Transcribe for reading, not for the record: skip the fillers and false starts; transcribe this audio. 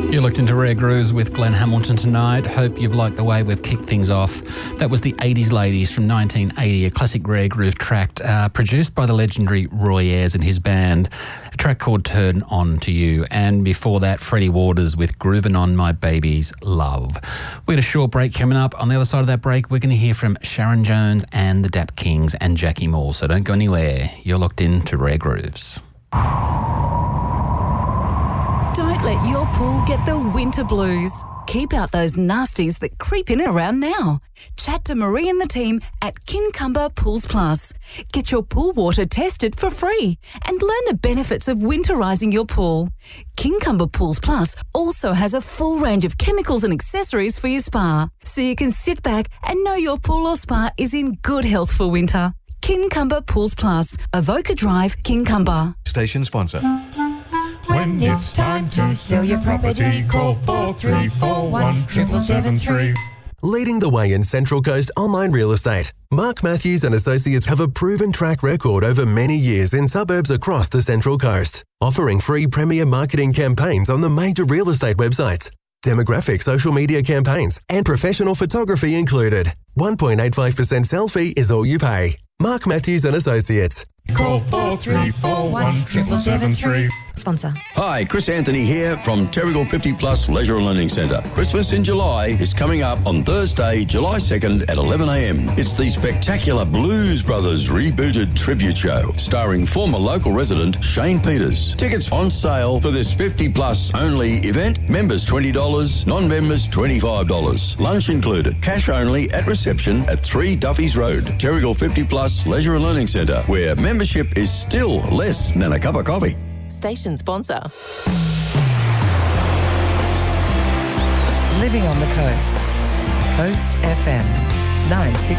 You looked into Rare Grooves with Glenn Hamilton tonight. Hope you've liked the way we've kicked things off. That was the 80s Ladies from 1980, a classic Rare Groove track produced by the legendary Roy Ayers and his band, a track called Turn On To You. And before that, Freddie Waters with Groovin' On My Baby's Love. We've got a short break coming up. On the other side of that break, we're going to hear from Sharon Jones and the Dap Kings and Jackie Moore. So don't go anywhere. You're locked into Rare Grooves. Don't let your pool get the winter blues. Keep out those nasties that creep in and around now. Chat to Marie and the team at Kincumber Pools Plus. Get your pool water tested for free and learn the benefits of winterising your pool. Kincumber Pools Plus also has a full range of chemicals and accessories for your spa, so you can sit back and know your pool or spa is in good health for winter. Kincumber Pools Plus, Avoca Drive, Kincumber. Station sponsor. When it's time to sell your property, call 4341 7773. Leading the way in Central Coast online real estate, Mark Matthews and Associates have a proven track record over many years in suburbs across the Central Coast, offering free premier marketing campaigns on the major real estate websites, demographic social media campaigns, and professional photography included. 1.85% sell fee is all you pay. Mark Matthews and Associates. Call 4341 7773. Sponsor. Hi, Chris Anthony here from Terrigal 50 Plus Leisure and Learning Centre. Christmas in July is coming up on Thursday, July 2nd at 11 a.m. It's the spectacular Blues Brothers rebooted tribute show starring former local resident Shane Peters. Tickets on sale for this 50 plus only event. Members $20, non-members $25. Lunch included. Cash only at reception at 3 Duffy's Road. Terrigal 50 Plus Leisure and Learning Centre, where membership is still less than a cup of coffee. Station sponsor. Living on the Coast. Coast FM 960.